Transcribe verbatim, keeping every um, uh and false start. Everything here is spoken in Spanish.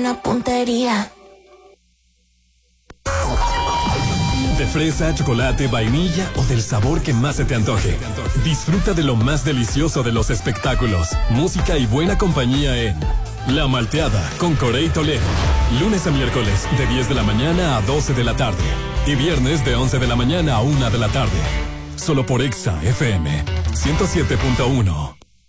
una puntería. De fresa, chocolate, vainilla o del sabor que más se te antoje. Disfruta de lo más delicioso de los espectáculos, música y buena compañía en La Malteada con Corey Toledo. Lunes a miércoles de diez de la mañana a doce de la tarde. Y viernes de once de la mañana a una de la tarde. Solo por Exa F M ciento siete punto uno.